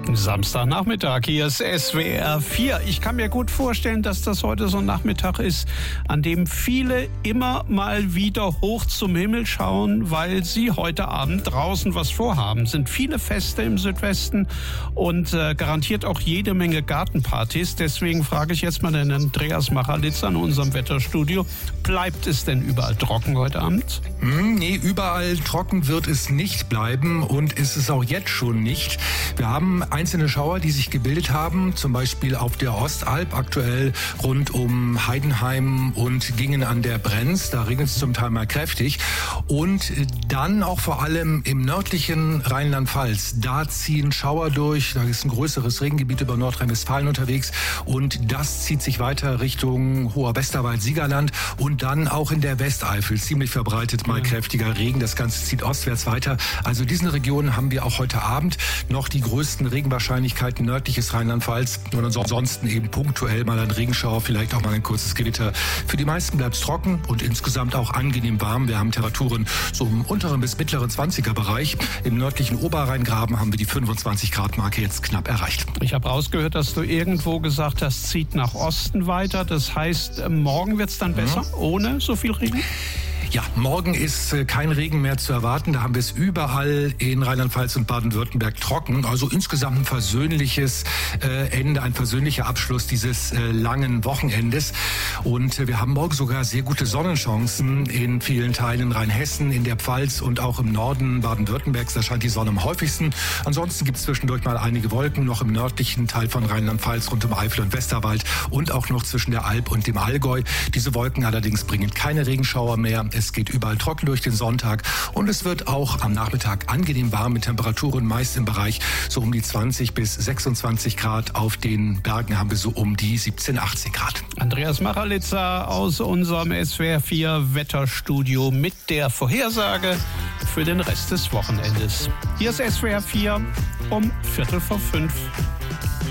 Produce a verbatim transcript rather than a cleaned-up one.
Samstagnachmittag, hier ist S W R vier. Ich kann mir gut vorstellen, dass das heute so ein Nachmittag ist, an dem viele immer mal wieder hoch zum Himmel schauen, weil sie heute Abend draußen was vorhaben. Es sind viele Feste im Südwesten und äh, garantiert auch jede Menge Gartenpartys. Deswegen frage ich jetzt mal den Andreas Machalitz an unserem Wetterstudio. Bleibt es denn überall trocken heute Abend? Mm, nee, überall trocken wird es nicht bleiben und ist es auch jetzt schon nicht. Wir haben einzelne Schauer, die sich gebildet haben, zum Beispiel auf der Ostalb, aktuell rund um Heidenheim und Gingen an der Brenz. Da regnet es zum Teil mal kräftig. Und dann auch vor allem im nördlichen Rheinland-Pfalz. Da ziehen Schauer durch. Da ist ein größeres Regengebiet über Nordrhein-Westfalen unterwegs. Und das zieht sich weiter Richtung Hoher Westerwald, Siegerland und dann auch in der Westeifel. Ziemlich verbreitet mal kräftiger Regen. Das Ganze zieht ostwärts weiter. Also in diesen Regionen haben wir auch heute Abend noch die größten Regenwahrscheinlichkeiten nördliches Rheinland-Pfalz und ansonsten eben punktuell mal ein Regenschauer, vielleicht auch mal ein kurzes Gewitter. Für die meisten bleibt es trocken und insgesamt auch angenehm warm. Wir haben Temperaturen so im unteren bis mittleren zwanziger Bereich. Im nördlichen Oberrheingraben haben wir die fünfundzwanzig Grad Marke jetzt knapp erreicht. Ich habe rausgehört, dass du irgendwo gesagt hast, zieht nach Osten weiter. Das heißt, morgen wird es dann besser, mhm. ohne so viel Regen? Ja, morgen ist äh, kein Regen mehr zu erwarten. Da haben wir es überall in Rheinland-Pfalz und Baden-Württemberg trocken. Also insgesamt ein versöhnliches äh, Ende, ein versöhnlicher Abschluss dieses äh, langen Wochenendes. Und äh, wir haben morgen sogar sehr gute Sonnenchancen in vielen Teilen Rheinhessen, in der Pfalz und auch im Norden Baden-Württembergs. Da scheint die Sonne am häufigsten. Ansonsten gibt es zwischendurch mal einige Wolken, noch im nördlichen Teil von Rheinland-Pfalz, rund um Eifel und Westerwald und auch noch zwischen der Alb und dem Allgäu. Diese Wolken allerdings bringen keine Regenschauer mehr. Es geht überall trocken durch den Sonntag und es wird auch am Nachmittag angenehm warm mit Temperaturen meist im Bereich so um die zwanzig bis sechsundzwanzig Grad. Auf den Bergen haben wir so um die siebzehn, achtzehn Grad. Andreas Machalitzer aus unserem S W R vier Wetterstudio mit der Vorhersage für den Rest des Wochenendes. Hier ist S W R vier um Viertel vor fünf.